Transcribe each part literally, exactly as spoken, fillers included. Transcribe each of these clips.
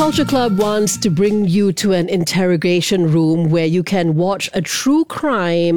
Culture Club wants to bring you to an interrogation room where you can watch a true crime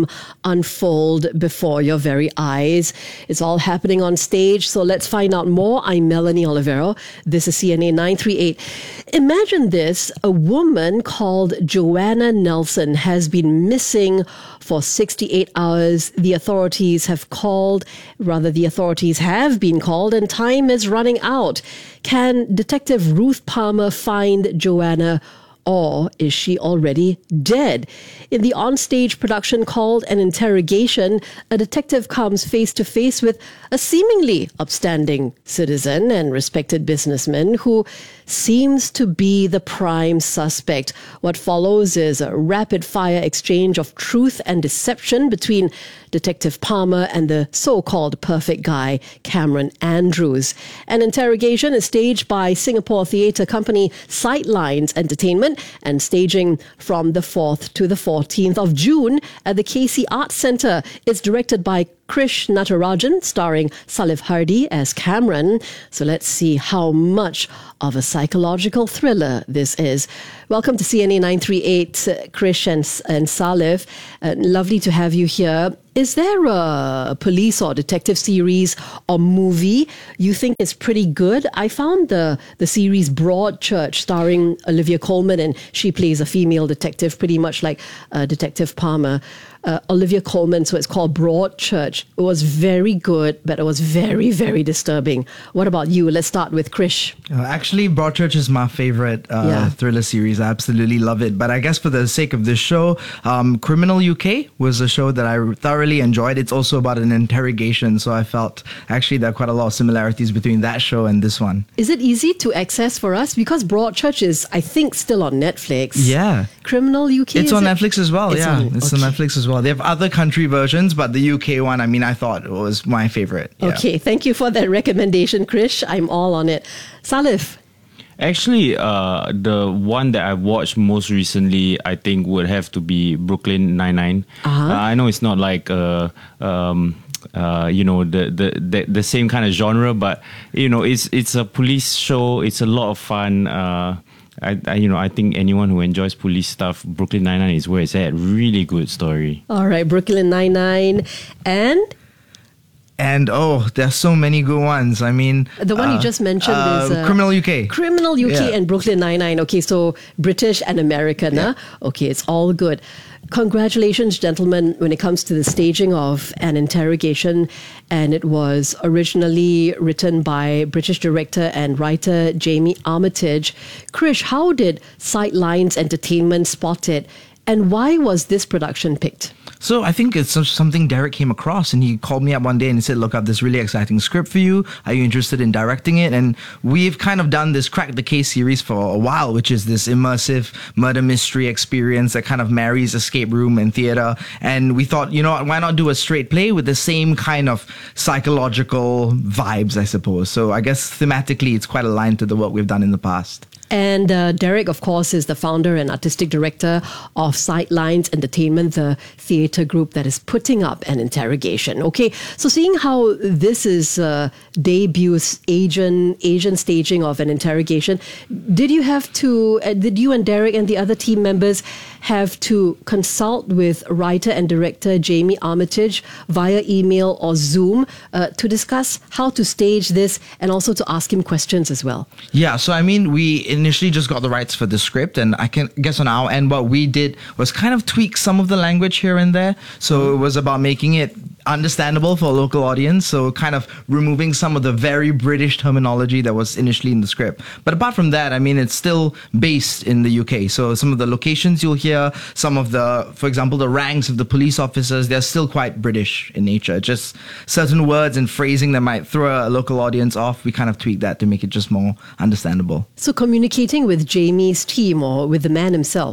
unfold before your very eyes. It's all happening on stage, so let's find out more. I'm Melanie Olivero. This is C N A nine three eight. Imagine this. A woman called Joanna Nelson has been missing for sixty-eight hours. The authorities have called, rather the authorities have been called, and time is running out. Can Detective Ruth Palmer find Joanna, or is she already dead? In the onstage production called An Interrogation, a detective comes face to face with a seemingly upstanding citizen and respected businessman who seems to be the prime suspect. What follows is a rapid-fire exchange of truth and deception between Detective Palmer and the so-called perfect guy, Cameron Andrews. An Interrogation is staged by Singapore theatre company Sightlines Entertainment and staging from the fourth to the fourteenth of June at the K C Arts Centre. It's directed by Krish Natarajan, starring Salif Hardy as Cameron. So let's see how much of a psychological thriller this is. Welcome to C N A nine three eight, Krish and, and Salif. Uh, lovely to have you here. Is there a police or detective series or movie you think is pretty good? I found the, the series Broadchurch, starring Olivia Colman, and she plays a female detective, pretty much like uh, Detective Palmer. Uh, Olivia Colman, so it's called Broadchurch. It was very good, but it was very, very disturbing. What about you? Let's start with Krish. Uh, actually, Broadchurch is my favorite uh, yeah. thriller series. I absolutely love it. But I guess for the sake of this show, um, Criminal U K was a show that I thoroughly enjoyed. It's also about an interrogation, so I felt actually there are quite a lot of similarities between that show and this one. Is it easy to access for us? Because Broadchurch is, I think, still on Netflix. Yeah. Criminal U K? It's on it? Netflix as well, it's yeah. On, it's okay. on Netflix as well. They have other country versions, but the U K one, I mean, I thought was my favorite. Yeah. Okay, thank you for that recommendation, Krish. I'm all on it. Salif? Actually, uh, the one that I watched most recently, I think, would have to be Brooklyn Nine-Nine. Uh-huh. Uh, I know it's not like... Uh, um, Uh, you know, the, the the the same kind of genre, but you know, it's it's a police show. It's a lot of fun. Uh, I, I you know I think anyone who enjoys police stuff, Brooklyn Nine-Nine is where it's at. Really good story. All right, Brooklyn Nine-Nine, and and oh, there's so many good ones. I mean, the one uh, you just mentioned uh, is uh, Criminal U K. Criminal U K yeah. and Brooklyn Nine-Nine. Okay, so British and American. Yeah. Huh? Okay, it's all good. Congratulations, gentlemen, when it comes to the staging of An Interrogation. And it was originally written by British director and writer Jamie Armitage. Krish, how did Sightlines Entertainment spot it? And why was this production picked? So I think it's something Derek came across, and he called me up one day and he said, look, I have this really exciting script for you. Are you interested in directing it? And we've kind of done this Crack the Case series for a while, which is this immersive murder mystery experience that kind of marries escape room and theater. And we thought, you know, why not do a straight play with the same kind of psychological vibes, I suppose. So I guess thematically it's quite aligned to the work we've done in the past. And uh, Derek, of course, is the founder and artistic director of Sightlines Entertainment, the theatre group that is putting up An Interrogation. Okay, so seeing how this is uh, debut Asian Asian staging of An Interrogation, did you have to, uh, did you and Derek and the other team members have to consult with writer and director Jamie Armitage via email or Zoom uh, to discuss how to stage this and also to ask him questions as well? Yeah, so I mean, we initially just got the rights for the script, and I can guess on our end what we did was kind of tweak some of the language here and there. So it was about making it understandable for a local audience, so kind of removing some of the very British terminology that was initially in the script. But apart from that, I mean, it's still based in the U K. So some of the locations you'll hear, some of the, for example, the ranks of the police officers, they're still quite British in nature. Just certain words and phrasing that might throw a local audience off, we kind of tweak that to make it just more understandable. So communicating with Jamie's team or with the man himself?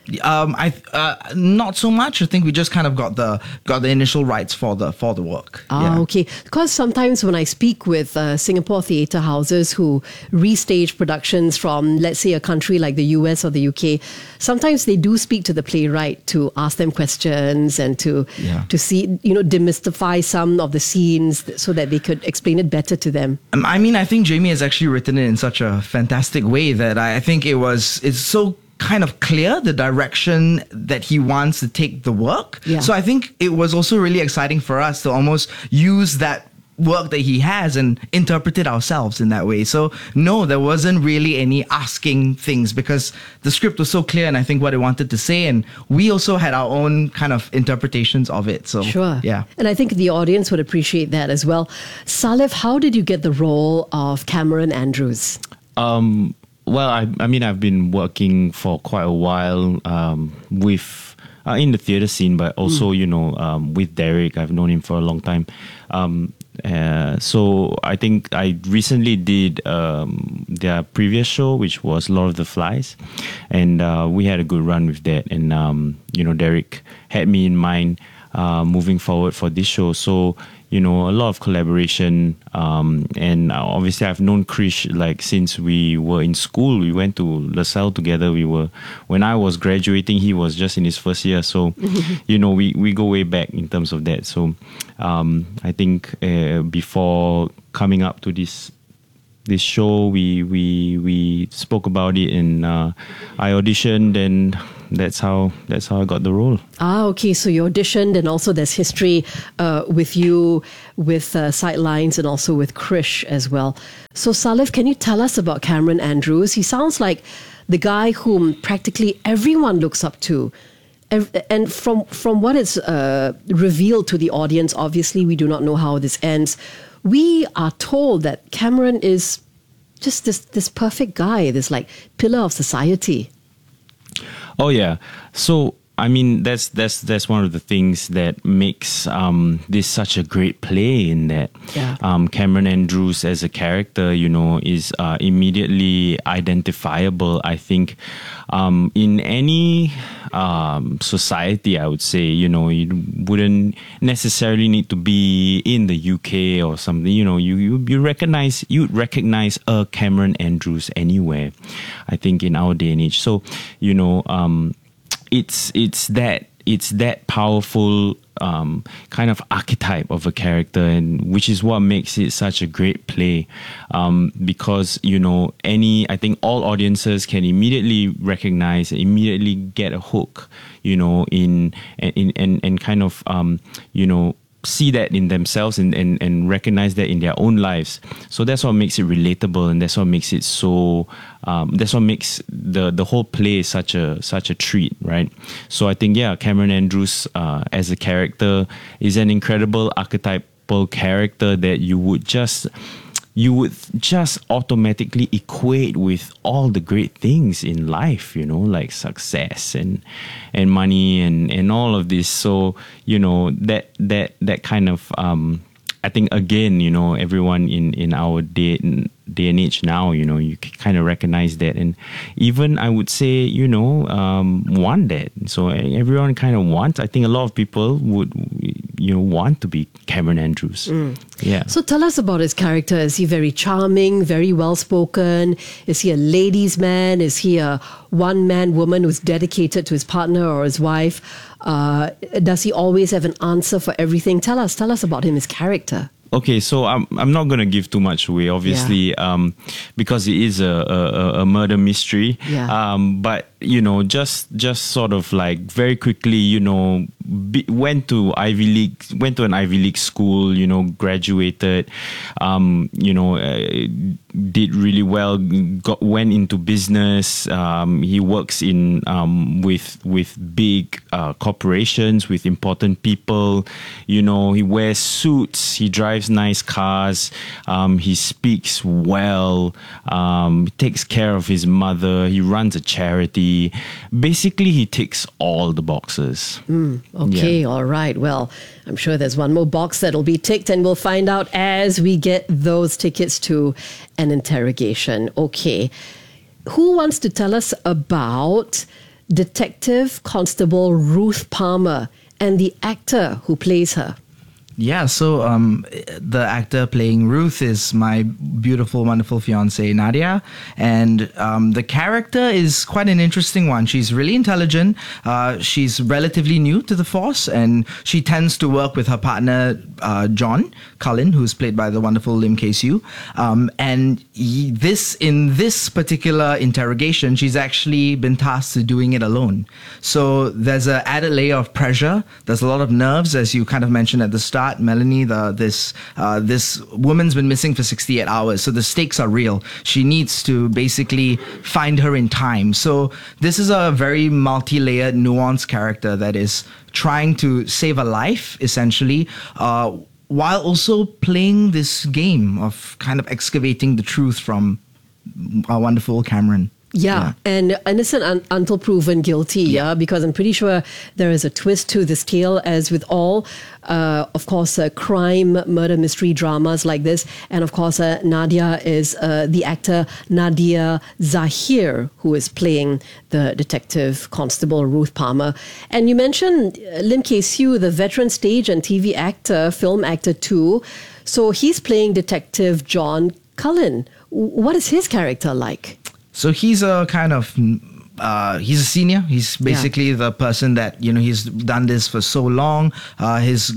Um, I uh, not so much. I think we just kind of got the got the initial rights for the for the work. Ah, Yeah. okay. Because sometimes when I speak with uh, Singapore theatre houses who restage productions from, let's say, a country like the U S or the U K, sometimes they do speak to the playwright to ask them questions and to Yeah. to see, you know, demystify some of the scenes so that they could explain it better to them. Um, I mean, I think Jamie has actually written it in such a fantastic way that I, I think it was it's so kind of clear the direction that he wants to take the work. Yeah. So I think it was also really exciting for us to almost use that work that he has and interpret it ourselves in that way. So no, there wasn't really any asking things because the script was so clear and I think what it wanted to say, and we also had our own kind of interpretations of it. So Sure. yeah. And I think the audience would appreciate that as well. Salif, how did you get the role of Cameron Andrews? Um, well, I, I mean, I've been working for quite a while um, with uh, in the theatre scene, but also, mm. you know, um, with Derek. I've known him for a long time. Um, uh, so I think I recently did um, their previous show, which was Lord of the Flies, and uh, we had a good run with that. And um, you know, Derek had me in mind uh, moving forward for this show. So, you know, a lot of collaboration, um, and obviously I've known Krish like since we were in school. We went to LaSalle together. We were when I was graduating, he was just in his first year. So, you know, we, we go way back in terms of that. So, um, I think uh, before coming up to this this show, we we we spoke about it, and uh, I auditioned, and that's how that's how I got the role. Ah, okay. So you auditioned, and also there's history uh, with you, with uh, Sidelines, and also with Krish as well. So Salif, can you tell us about Cameron Andrews? He sounds like the guy whom practically everyone looks up to. And from from what is uh, revealed to the audience, obviously we do not know how this ends. We are told that Cameron is just this this perfect guy, this like pillar of society. Oh yeah. So I mean, that's that's that's one of the things that makes um, this such a great play. In that, yeah. um, Cameron Andrews as a character, you know, is uh, immediately identifiable. I think um, in any um, society, I would say, you know, you wouldn't necessarily need to be in the U K or something. You know, you you, you recognize you recognize a Cameron Andrews anywhere. I think in our day and age. So, you know. Um, It's it's that it's that powerful um, kind of archetype of a character, and which is what makes it such a great play. Um, because you know, any I think all audiences can immediately recognize, immediately get a hook, you know, in in and and kind of um, you know. see that in themselves and, and, and recognize that in their own lives. So that's what makes it relatable, and that's what makes it so um, that's what makes the the whole play such a such a treat, right? So I think yeah, Cameron Andrews uh, as a character is an incredible archetypal character that you would just you would just automatically equate with all the great things in life, you know, like success and and money and, and all of this. So, you know, that that that kind of um, I think again, you know, everyone in, in our day day and age now, you know, you kind of recognize that, and even I would say, you know, um, want that. So everyone kind of wants. I think a lot of people would, you know, want to be Cameron Andrews. Mm. Yeah. So tell us about his character. Is he very charming, very well spoken? Is he a ladies' man? Is he a one man woman who's dedicated to his partner or his wife? Uh, does he always have an answer for everything? Tell us, tell us about him, his character. Okay, so I'm I'm not going to give too much away, obviously, yeah. um, because it is a, a, a murder mystery. Yeah. Um, but you know, just just sort of like very quickly, you know, be, went to Ivy League, went to an Ivy League school, you know, graduated, um, you know, uh, did really well, got went into business. Um, he works in um, with with big uh, corporations, with important people. You know, he wears suits. He drives nice cars. Um, he speaks well. Um, he takes care of his mother. He runs a charity. Basically, he ticks all the boxes. Mm, okay, yeah. All right. Well, I'm sure there's one more box that'll be ticked, and we'll find out as we get those tickets to an interrogation. Okay. Who wants to tell us about Detective Constable Ruth Palmer and the actor who plays her. Yeah, so um, the actor playing Ruth is my beautiful, wonderful fiancée, Nadia. And um, the character is quite an interesting one. She's really intelligent. Uh, she's relatively new to the force, and she tends to work with her partner, uh, John Cullen, who's played by the wonderful Lim Kay-Siu. Um, and he, this in this particular interrogation, she's actually been tasked to doing it alone. So there's an added layer of pressure. There's a lot of nerves, as you kind of mentioned at the start. Melanie, the, this uh, this woman's been missing for sixty-eight hours, so the stakes are real. She needs to basically find her in time. So this is a very multi-layered, nuanced character that is trying to save a life, essentially, uh, while also playing this game of kind of excavating the truth from our wonderful Cameron. Yeah, Yeah. and innocent un- until proven guilty, yeah. yeah, because I'm pretty sure there is a twist to this tale, as with all, uh, of course, uh, crime, murder, mystery dramas like this. And of course, uh, Nadia is uh, the actor Nadia Zahir, who is playing the detective constable Ruth Palmer. And you mentioned uh, Lim Kay-Siu, the veteran stage and T V actor, film actor too. So he's playing Detective John Cullen. W- What is his character like? So he's a kind of, uh, he's a senior. He's basically yeah. the person that, you know, he's done this for so long. Uh, his,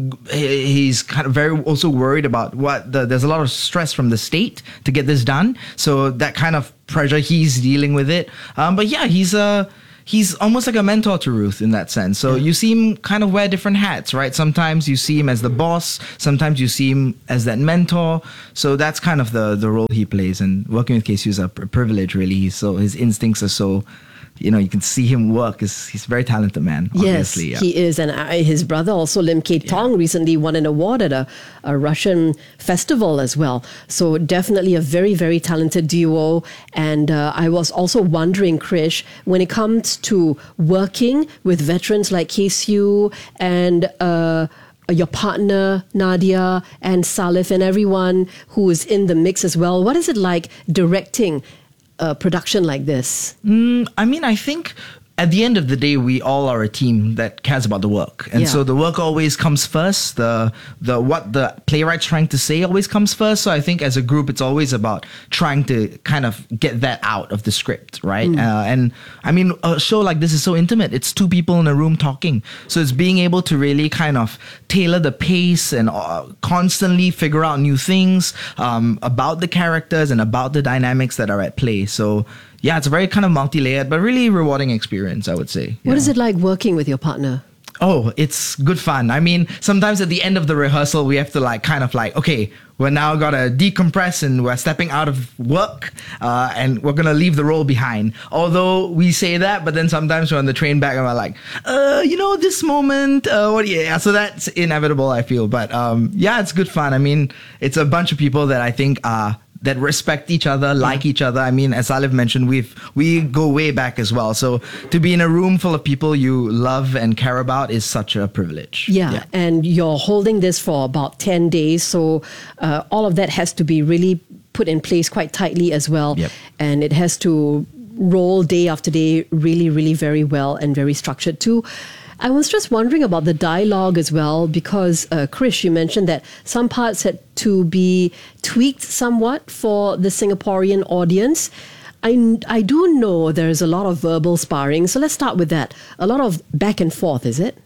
he's kind of very also worried about what, the, there's a lot of stress from the state to get this done. So that kind of pressure, he's dealing with it. Um, but yeah, he's a, he's almost like a mentor to Ruth in that sense. So yeah. you see him kind of wear different hats, right? Sometimes you see him as the boss. Sometimes you see him as that mentor. So that's kind of the, the role he plays. And working with Kay-Siu is a privilege, really. So his instincts are so, you know, you can see him work. He's, he's a very talented man, obviously. Yes, yeah. he is. And I, his brother also, Lim Kay-Tong, yeah. recently won an award at a, a Russian festival as well. So definitely a very, very talented duo. And uh, I was also wondering, Krish, when it comes to working with veterans like Kay-Siu and uh, your partner, Nadia, and Salif, and everyone who is in the mix as well, what is it like directing a production like this? Mm, I mean, I think at the end of the day, we all are a team that cares about the work. And Yeah. so the work always comes first. The the what the playwright's trying to say always comes first. So I think as a group, it's always about trying to kind of get that out of the script, right? Mm. Uh, and I mean, a show like this is so intimate. It's two people in a room talking. So it's being able to really kind of tailor the pace and uh, constantly figure out new things um, about the characters and about the dynamics that are at play. So yeah, it's a very kind of multi-layered, but really rewarding experience, I would say. What Yeah. is it like working with your partner? Oh, it's good fun. I mean, sometimes at the end of the rehearsal, we have to like kind of like, okay, we're now gotta decompress and we're stepping out of work uh, and we're gonna leave the role behind. Although we say that, but then sometimes we're on the train back and we're like, uh, you know, this moment, uh, what? Yeah, so that's inevitable, I feel. But um, yeah, it's good fun. I mean, it's a bunch of people that I think are that respect each other, like each other. I mean, as Salif mentioned, we've we go way back as well. So to be in a room full of people you love and care about is such a privilege. Yeah, and you're holding this for about ten days. So uh, all of that has to be really put in place quite tightly as well. Yep. And it has to roll day after day really, really very well and very structured too. I was just wondering about the dialogue as well, because uh, Krish, you mentioned that some parts had to be tweaked somewhat for the Singaporean audience. I, I do know there's a lot of verbal sparring, so let's start with that. A lot of back and forth, is it?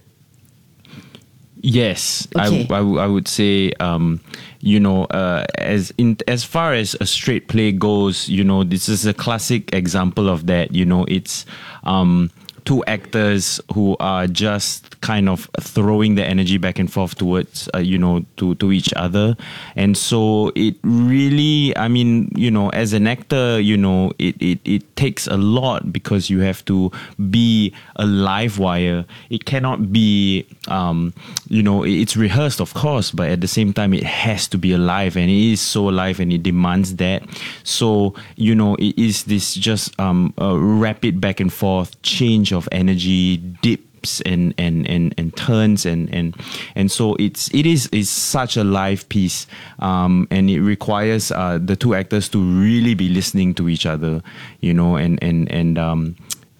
Yes, Okay. I, I, w- I would say, um, you know, uh, as in as far as a straight play goes, you know, this is a classic example of that. You know, it's um, two actors who are just kind of throwing the energy back and forth towards, uh, you know, to, to each other. And so it really, I mean, you know, as an actor, you know, it, it, it takes a lot because you have to be a live wire. It cannot be, um, you know, it's rehearsed, of course, but at the same time, it has to be alive, and it is so alive and it demands that. So, you know, it is this just um, a rapid back and forth change of energy, dips and and and, and turns and, and and so it's it is is such a live piece, um, and it requires uh, the two actors to really be listening to each other, you know, and and and um,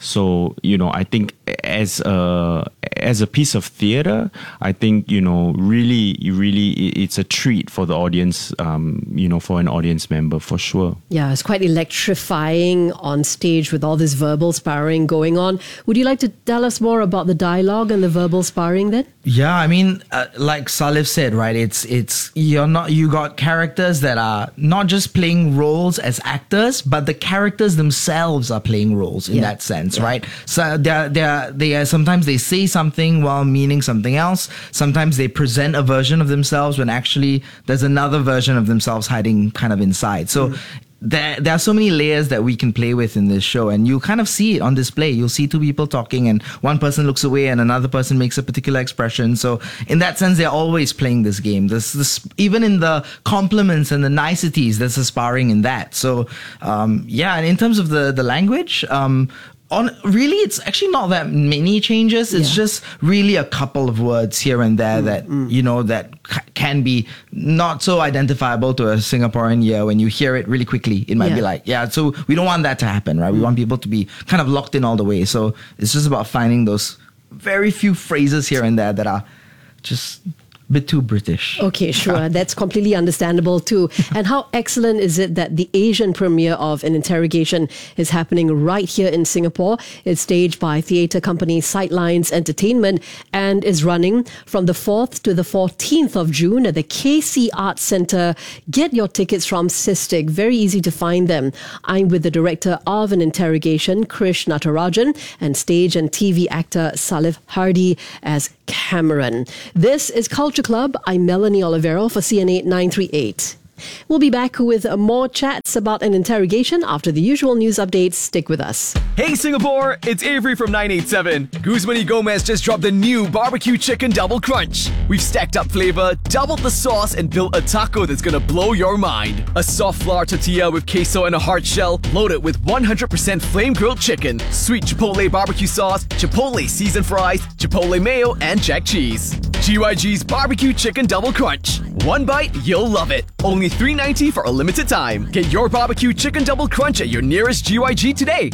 So, you know, I think as a, as a piece of theater, I think, you know, really, really it's a treat for the audience, um, you know, for an audience member, for sure. Yeah, it's quite electrifying on stage with all this verbal sparring going on. Would you like to tell us more about the dialogue and the verbal sparring then? Yeah, I mean, uh, like Salif said, right? It's it's you're not you got characters that are not just playing roles as actors, but the characters themselves are playing roles in Yeah. that sense, yeah. right? So they're they're they are sometimes they say something while meaning something else. Sometimes they present a version of themselves when actually there's another version of themselves hiding kind of inside. So. Mm. There, there are so many layers that we can play with in this show, and you kind of see it on display. You'll see two people talking, and one person looks away, and another person makes a particular expression. So, in that sense, they're always playing this game. This, this, even in the compliments and the niceties, there's a sparring in that. So, um, yeah. And in terms of the the language, um, on really, it's actually not that many changes. It's Yeah. just really a couple of words here and there mm, that mm. you know that c- can be not so identifiable to a Singaporean ear. When you hear it really quickly, it might yeah. be like, yeah. So we don't want that to happen, right? Mm. We want people to be kind of locked in all the way. So it's just about finding those very few phrases here and there that are just bit too British. Okay, sure. That's completely understandable too. And how excellent is it that the Asian premiere of An Interrogation is happening right here in Singapore? It's staged by theatre company Sightlines Entertainment and is running from the fourth to the fourteenth of June at the K C Arts Centre. Get your tickets from Sistig. Very easy to find them. I'm with the director of An Interrogation, Krish Natarajan, and stage and T V actor Salif Hardy as Cameron. This is Culture Club. I'm Melanie Olivero for C N A nine three eight. We'll be back with more chats about An Interrogation after the usual news updates. Stick with us. Hey Singapore, it's Avery from nine eight seven. Guzman y Gomez just dropped the new barbecue chicken double crunch. We've stacked up flavor, doubled the sauce, and built a taco that's gonna blow your mind. A soft flour tortilla with queso and a hard shell, loaded with one hundred percent flame grilled chicken, sweet chipotle barbecue sauce, chipotle seasoned fries, chipotle mayo, and jack cheese. G Y G's barbecue chicken double crunch. One bite, you'll love it. Only three ninety for a limited time. Get your barbecue chicken double crunch at your nearest G Y G today.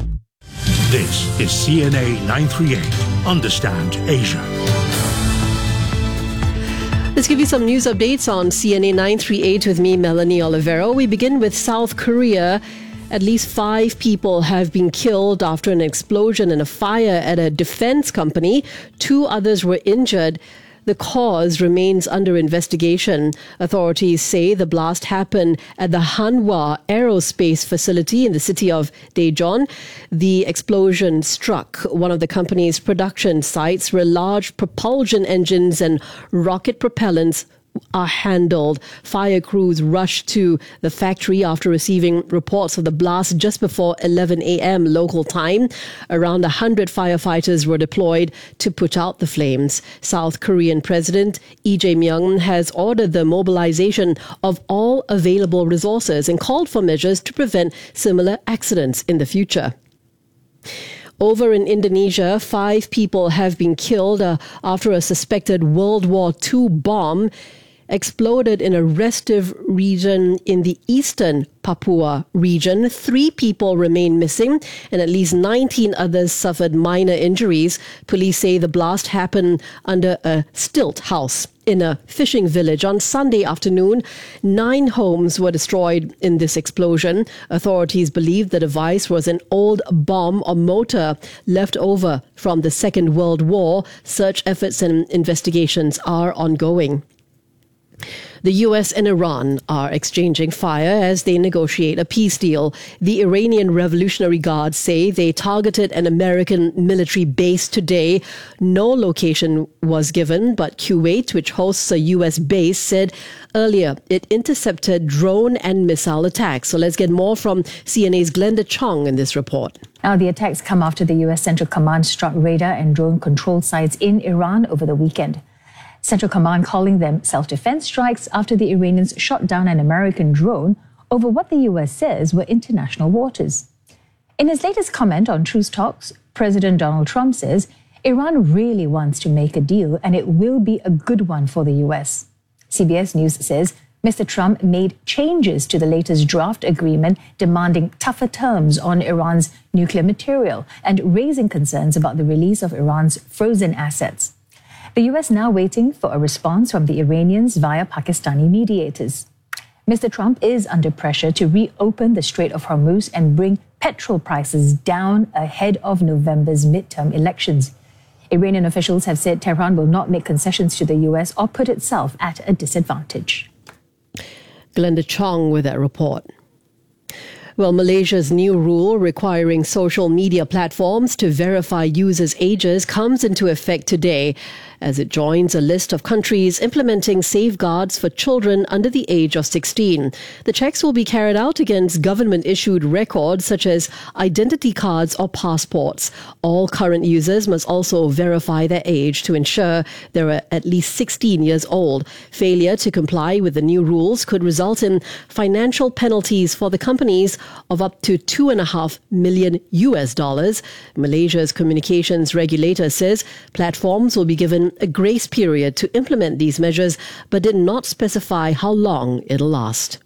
This is C N A nine three eight. Understand Asia. Let's give you some news updates on C N A nine three eight with me, Melanie Olivero. We begin with South Korea. At least five people have been killed after an explosion and a fire at a defense company. Two others were injured. The cause remains under investigation. Authorities say the blast happened at the Hanwha Aerospace facility in the city of Daejeon. The explosion struck one of the company's production sites where large propulsion engines and rocket propellants are handled. Fire crews rushed to the factory after receiving reports of the blast just before eleven a.m. local time. Around one hundred firefighters were deployed to put out the flames. South Korean President Lee Jae-myung has ordered the mobilization of all available resources and called for measures to prevent similar accidents in the future. Over in Indonesia, five people have been killed uh, after a suspected World War Two bomb exploded in a restive region in the eastern Papua region. Three people remain missing and at least nineteen others suffered minor injuries. Police say the blast happened under a stilt house in a fishing village on Sunday afternoon. Nine homes were destroyed in this explosion. Authorities believe the device was an old bomb or motor left over from the Second World War. Search efforts and investigations are ongoing. The U S and Iran are exchanging fire as they negotiate a peace deal. The Iranian Revolutionary Guard say they targeted an American military base today. No location was given, but Kuwait, which hosts a U S base, said earlier it intercepted drone and missile attacks. So let's get more from C N A's Glenda Chong in this report. Now, the attacks come after the U S Central Command struck radar and drone control sites in Iran over the weekend. Central Command calling them self-defense strikes after the Iranians shot down an American drone over what the U S says were international waters. In his latest comment on truce talks, President Donald Trump says Iran really wants to make a deal and it will be a good one for the U S. C B S News says Mister Trump made changes to the latest draft agreement demanding tougher terms on Iran's nuclear material and raising concerns about the release of Iran's frozen assets. The U S now waiting for a response from the Iranians via Pakistani mediators. Mister Trump is under pressure to reopen the Strait of Hormuz and bring petrol prices down ahead of November's midterm elections. Iranian officials have said Tehran will not make concessions to the U S or put itself at a disadvantage. Glenda Chong with that report. Well, Malaysia's new rule requiring social media platforms to verify users' ages comes into effect today as it joins a list of countries implementing safeguards for children under the age of sixteen. The checks will be carried out against government-issued records such as identity cards or passports. All current users must also verify their age to ensure they're at least sixteen years old. Failure to comply with the new rules could result in financial penalties for the companies of up to two and a half million U S dollars. Malaysia's communications regulator says platforms will be given a grace period to implement these measures, but did not specify how long it'll last.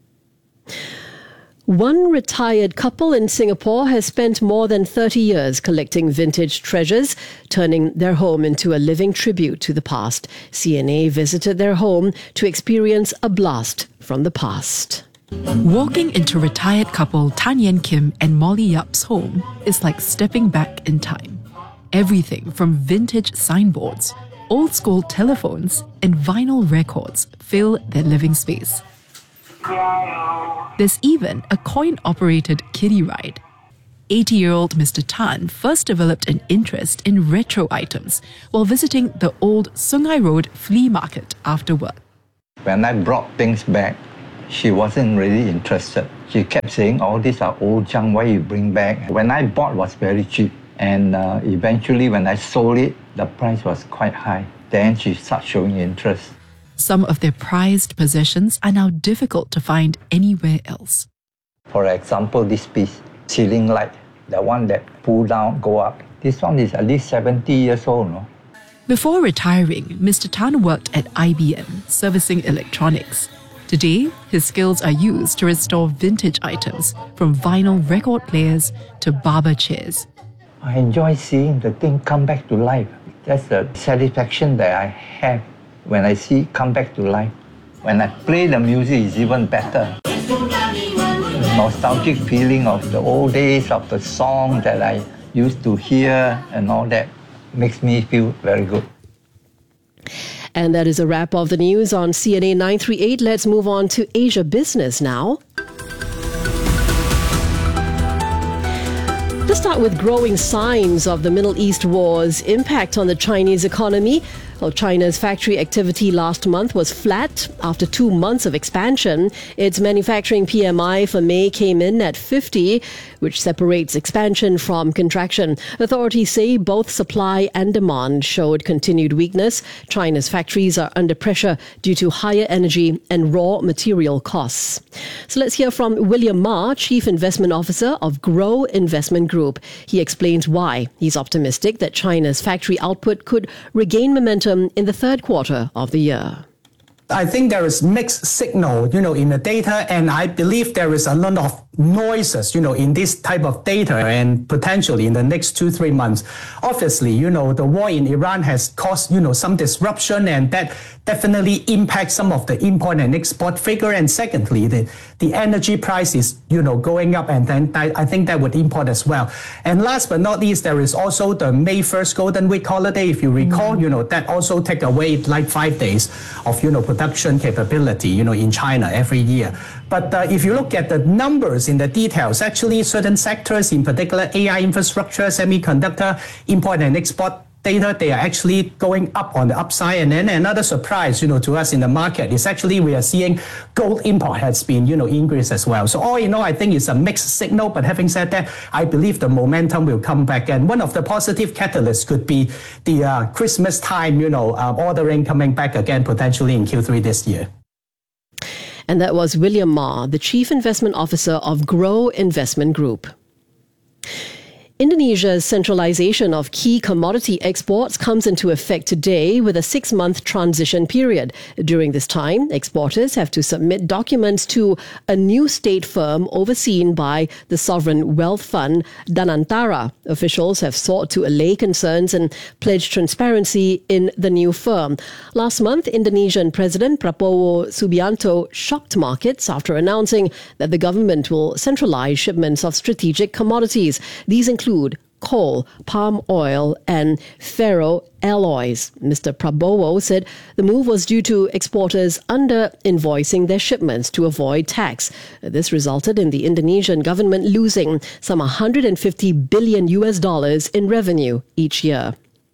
One retired couple in Singapore has spent more than thirty years collecting vintage treasures, turning their home into a living tribute to the past. C N A visited their home to experience a blast from the past. Walking into retired couple Tan Yen Kim and Molly Yap's home is like stepping back in time. Everything from vintage signboards, old school telephones, and vinyl records fill their living space. There's even a coin-operated kiddie ride. eighty-year-old Mister Tan first developed an interest in retro items while visiting the old Sungai Road flea market after work. When I brought things back, she wasn't really interested. She kept saying, "All these are old junk, why you bring back?" When I bought, it was very cheap. And uh, eventually when I sold it, the price was quite high. Then she started showing interest. Some of their prized possessions are now difficult to find anywhere else. For example, this piece, ceiling light, the one that pull down, go up. This one is at least seventy years old, no? Before retiring, Mister Tan worked at I B M, servicing electronics. Today, his skills are used to restore vintage items, from vinyl record players to barber chairs. I enjoy seeing the thing come back to life. That's the satisfaction that I have when I see it come back to life. When I play the music, it's even better. The nostalgic feeling of the old days, of the song that I used to hear and all that makes me feel very good. And that is a wrap of the news on C N A nine thirty-eight. Let's move on to Asia Business now. Let's start with growing signs of the Middle East war's impact on the Chinese economy. Well, China's factory activity last month was flat after two months of expansion. Its manufacturing P M I for May came in at fifty, which separates expansion from contraction. Authorities say both supply and demand showed continued weakness. China's factories are under pressure due to higher energy and raw material costs. So let's hear from William Ma, Chief Investment Officer of Grow Investment Group. He explains why he's optimistic that China's factory output could regain momentum in the third quarter of the year. I think there is mixed signal, you know, in the data, and I believe there is a lot of noises, you know, in this type of data, and potentially in the next two, three months. Obviously, you know, the war in Iran has caused, you know, some disruption, and that definitely impacts some of the import and export figure. And secondly, the, the energy price is, you know, going up, and then I, I think that would import as well. And last but not least, there is also the May first Golden Week holiday. If you recall, mm-hmm. you know, that also take away like five days of, you know, production capability, you know, in China every year. But uh, if you look at the numbers in the details, actually certain sectors, in particular A I infrastructure, semiconductor, import and export data, they are actually going up on the upside. And then another surprise, you know, to us in the market is actually we are seeing gold import has been, you know, increased as well. So all in all, I think it's a mixed signal. But having said that, I believe the momentum will come back. And one of the positive catalysts could be the uh, Christmas time, you know, uh, ordering coming back again potentially in Q three this year. And that was William Ma, the Chief Investment Officer of Grow Investment Group. Indonesia's centralization of key commodity exports comes into effect today with a six-month transition period. During this time, exporters have to submit documents to a new state firm overseen by the Sovereign Wealth Fund, Danantara. Officials have sought to allay concerns and pledge transparency in the new firm. Last month, Indonesian President Prabowo Subianto shocked markets after announcing that the government will centralize shipments of strategic commodities. These include coal, palm oil, and ferroalloys. Mister Prabowo said the move was due to exporters under-invoicing their shipments to avoid tax. This resulted in the Indonesian government losing some one hundred fifty billion U S dollars in revenue each year.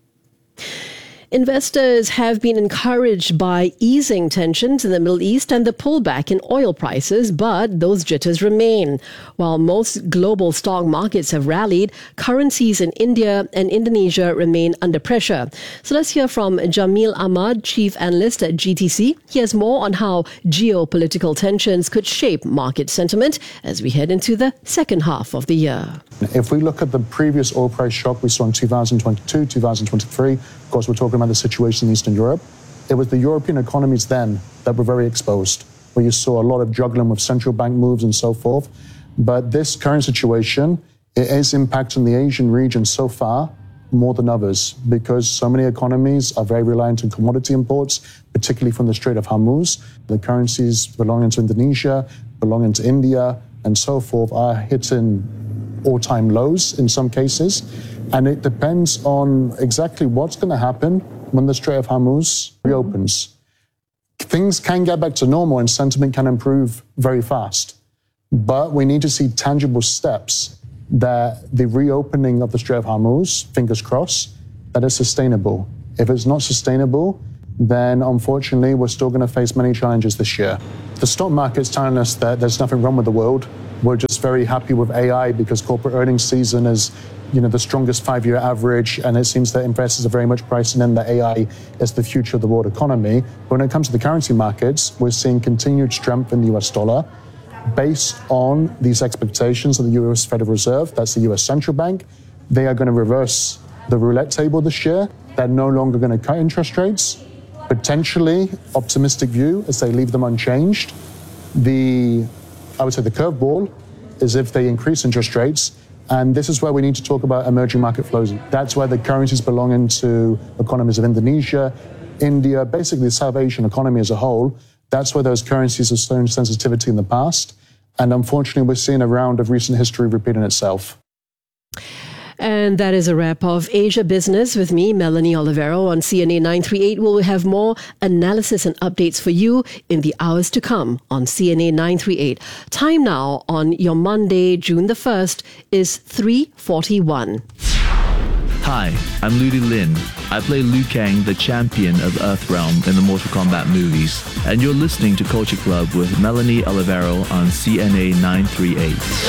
Investors have been encouraged by easing tensions in the Middle East and the pullback in oil prices, but those jitters remain. While most global stock markets have rallied, currencies in India and Indonesia remain under pressure. So let's hear from Jamil Ahmad, Chief Analyst at G T C. He has more on how geopolitical tensions could shape market sentiment as we head into the second half of the year. If we look at the previous oil price shock we saw in two thousand twenty-two, two thousand twenty-three, of course, we're talking about the situation in Eastern Europe. It was the European economies then that were very exposed, where you saw a lot of juggling with central bank moves and so forth. But this current situation, it is impacting the Asian region so far more than others, because so many economies are very reliant on commodity imports, particularly from the Strait of Hormuz. The currencies belonging to Indonesia, belonging to India, and so forth are hitting all-time lows in some cases. And it depends on exactly what's going to happen when the Strait of Hormuz reopens. Things can get back to normal and sentiment can improve very fast. But we need to see tangible steps that the reopening of the Strait of Hormuz, fingers crossed, that is sustainable. If it's not sustainable, then unfortunately we're still going to face many challenges this year. The stock market's telling us that there's nothing wrong with the world. We're just very happy with A I because corporate earnings season is, you know, the strongest five-year average, and it seems that investors are very much pricing in that A I is the future of the world economy. But when it comes to the currency markets, we're seeing continued strength in the U S dollar based on these expectations of the U S Federal Reserve, that's the U S Central Bank. They are going to reverse the roulette table this year. They're no longer going to cut interest rates. Potentially optimistic view as they leave them unchanged. The, I would say the curveball is if they increase interest rates. And this is where we need to talk about emerging market flows. That's where the currencies belonging to economies of Indonesia, India, basically the South Asian economy as a whole. That's where those currencies have shown sensitivity in the past. And unfortunately, we're seeing a round of recent history repeating itself. And that is a wrap of Asia Business with me, Melanie Olivero, on C N A nine thirty-eight. We'll have more analysis and updates for you in the hours to come on C N A nine thirty-eight. Time now on your Monday, June the first, is three forty-one. Hi, I'm Ludi Lin. I play Liu Kang, the champion of Earthrealm in the Mortal Kombat movies. And you're listening to Culture Club with Melanie Olivero on C N A nine thirty-eight.